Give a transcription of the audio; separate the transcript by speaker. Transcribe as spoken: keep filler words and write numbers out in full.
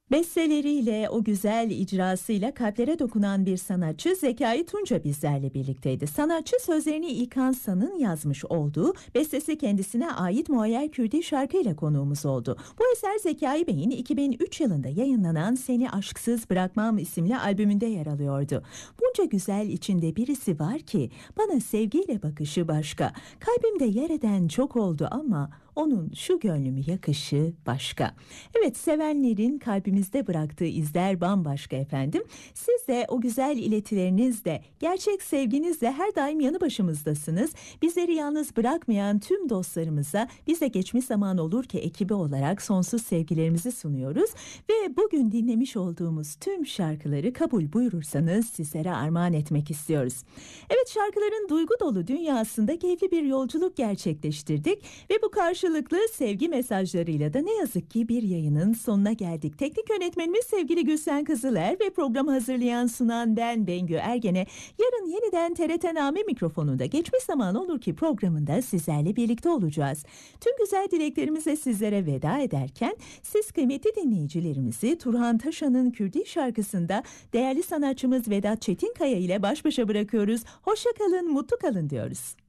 Speaker 1: Besteleriyle, o güzel icrasıyla kalplere dokunan bir sanatçı Zekai Tunca bizlerle birlikteydi. Sanatçı sözlerini İlkan San'ın yazmış olduğu, bestesi kendisine ait Muayyer Kürdi şarkıyla konuğumuz oldu. Bu eser Zekai Bey'in iki bin üç yılında yayınlanan Seni Aşksız Bırakmam isimli albümünde yer alıyordu. Bunca güzel içinde birisi var ki bana sevgiyle bakışı başka. Kalbimde yer eden çok oldu ama onun şu gönlümü yakışı başka. Evet, sevenlerin kalbimizde bıraktığı izler bambaşka efendim. Siz de o güzel iletilerinizle, gerçek sevginizle her daim yanı başımızdasınız. Bizleri yalnız bırakmayan tüm dostlarımıza bize geçmiş zaman olur ki ekibi olarak sonsuz sevgilerimizi sunuyoruz. Ve bugün dinlemiş olduğumuz tüm şarkıları kabul buyurursanız sizlere armağan etmek istiyoruz. Evet, şarkıların duygu dolu dünyasında keyifli bir yolculuk gerçekleştirdik ve bu karşılıklı sevgi mesajlarıyla da ne yazık ki bir yayının sonuna geldik. Teknik yönetmenimiz sevgili Gülsen Kızıler ve programı hazırlayan sunan ben Bengü Ergen'e. Yarın yeniden T R T Name mikrofonunda geçmiş zaman olur ki programında sizlerle birlikte olacağız. Tüm güzel dileklerimizle sizlere veda ederken siz kıymetli dinleyicilerimizi Turhan Taşan'ın Kürdi şarkısında değerli sanatçımız Vedat Çetinkaya ile baş başa bırakıyoruz. Hoşça kalın, mutlu kalın diyoruz.